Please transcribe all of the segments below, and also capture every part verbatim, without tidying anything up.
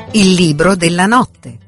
Il libro della notte.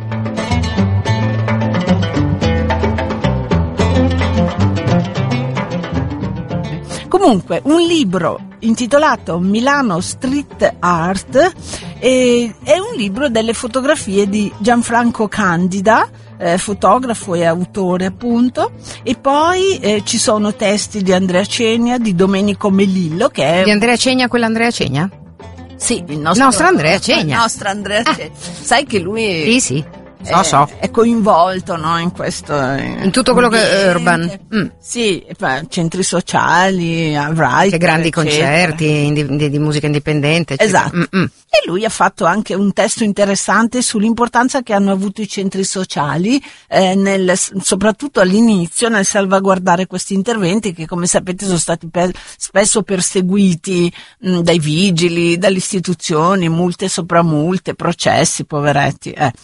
Comunque, un libro intitolato Milano Street Art eh, è un libro delle fotografie di Gianfranco Candida, eh, fotografo e autore appunto, e poi eh, ci sono testi di Andrea Cegna, di Domenico Melillo, che è... Di Andrea Cegna, quell'Andrea Cegna? Sì, il nostro, nostro Andrea Cegna. Il nostro Andrea ah. Cegna. Sai che lui... Sì, sì. So, è, so. è coinvolto, no, in questo in tutto quello ambiente. Che è urban mm. Sì, centri sociali, avrai che grandi concerti di, di, di musica indipendente, eccetera. Esatto. Mm-mm. E lui ha fatto anche un testo interessante sull'importanza che hanno avuto i centri sociali eh, nel, soprattutto all'inizio, nel salvaguardare questi interventi che, come sapete, sono stati per, spesso perseguiti mh, dai vigili, dalle istituzioni, multe sopra multe, processi, poveretti. Eh.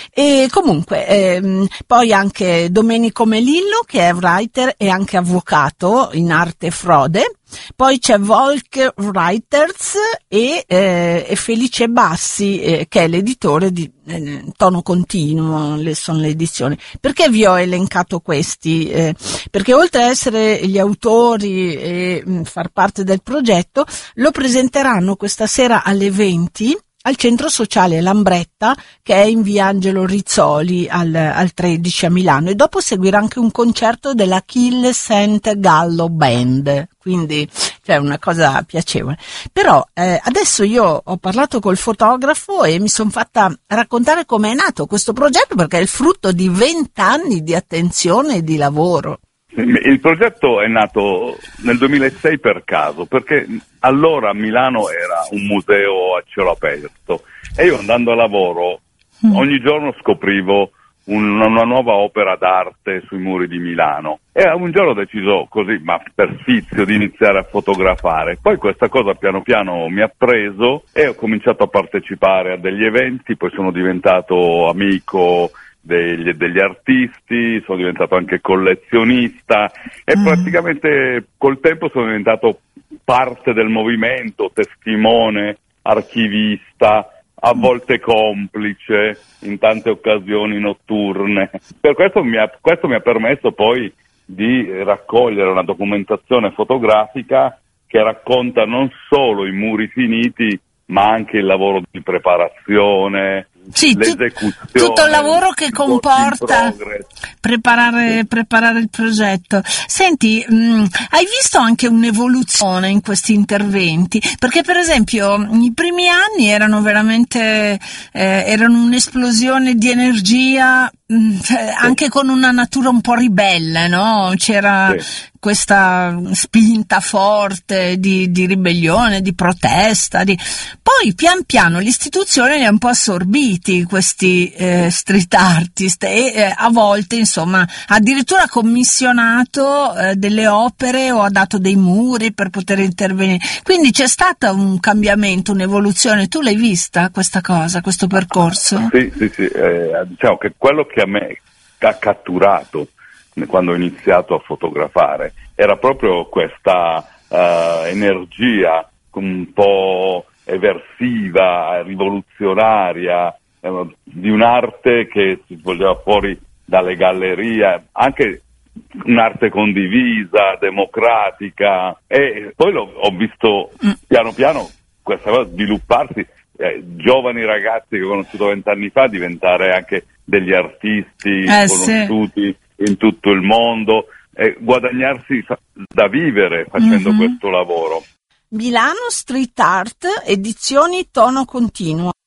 E comunque, ehm, poi anche Domenico Melillo, che è writer e anche avvocato in arte e frode. Poi c'è Volk Writers e, eh, e Felice Bassi, eh, che è l'editore di eh, Tono Continuo, le, sono le edizioni. Perché vi ho elencato questi? Eh, perché oltre a essere gli autori e mh, far parte del progetto, lo presenteranno questa sera alle venti al centro sociale Lambretta, che è in via Angelo Rizzoli al, al tredici a Milano, e dopo seguirà anche un concerto della Kill Saint Gallo Band, quindi cioè una cosa piacevole. Però eh, adesso io ho parlato col fotografo e mi sono fatta raccontare come è nato questo progetto, perché è il frutto di vent'anni di attenzione e di lavoro. Il progetto è nato nel duemilasei per caso, perché allora a Milano era un museo a cielo aperto e io, andando a lavoro, mm. ogni giorno scoprivo un, una nuova opera d'arte sui muri di Milano, e un giorno ho deciso così, ma per sfizio, di iniziare a fotografare. Poi questa cosa piano piano mi ha preso e ho cominciato a partecipare a degli eventi, poi sono diventato amico Degli, degli artisti, sono diventato anche collezionista e mm. praticamente col tempo sono diventato parte del movimento, testimone, archivista, a volte complice, in tante occasioni notturne. Per questo mi ha, questo mi ha permesso poi di raccogliere una documentazione fotografica che racconta non solo i muri finiti, ma anche il lavoro di preparazione, sì, l'esecuzione, tutto il lavoro che comporta preparare, preparare il progetto. Senti, mh, hai visto anche un'evoluzione in questi interventi? Perché per esempio i primi anni erano veramente eh, erano un'esplosione di energia, mh, anche con una natura un po' ribelle, no? C'era sì. questa spinta forte di, di ribellione, di protesta, di... poi pian piano l'istituzione li ha un po' assorbiti questi eh, street artist e eh, a volte insomma addirittura ha commissionato eh, delle opere o ha dato dei muri per poter intervenire, quindi c'è stato un cambiamento, un'evoluzione. Tu l'hai vista questa cosa, questo percorso? Sì, sì, sì, eh, diciamo che quello che a me ha catturato quando ho iniziato a fotografare era proprio questa uh, energia un po' eversiva, rivoluzionaria, eh, di un'arte che si svolgeva fuori dalle gallerie, anche un'arte condivisa, democratica, e poi l'ho, ho visto piano piano questa cosa svilupparsi, eh, giovani ragazzi che ho conosciuto vent'anni fa diventare anche degli artisti eh, conosciuti sì. in tutto il mondo, e guadagnarsi da vivere facendo mm-hmm. questo lavoro. Milano Street Art, edizioni Tono Continuo.